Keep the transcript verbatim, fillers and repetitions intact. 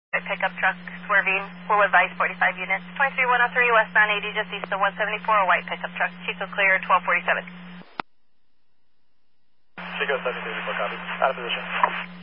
Pickup truck swerving, full advice, forty-five units. twenty-three one oh three westbound eighty, just east of one seventy-four, a white pickup truck. Chico clear, twelve forty-seven. Chico seventy-four, copy. Out of position.